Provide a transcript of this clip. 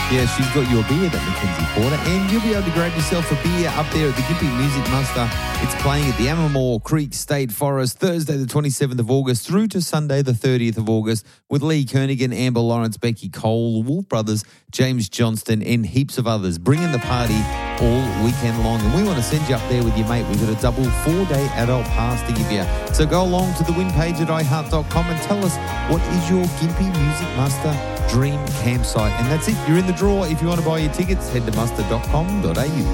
Yeah, she's got your beer, that Mackenzie Porter, and you'll be able to grab yourself a beer up there at the Gympie Music Muster. It's playing at the Ammermoor Creek State Forest Thursday the 27th of August through to Sunday the 30th of August with Lee Kernigan, Amber Lawrence, Becky Cole, Wolf Brothers, James Johnston and heaps of others bringing the party all weekend long. And we want to send you up there with your mate. We've got a double 4-day adult pass to give you. So go along to the win page at iheart.com and tell us what is your Gympie Music Muster dream campsite. And that's it. You're in the draw. If you want to buy your tickets, head to muster.com.au.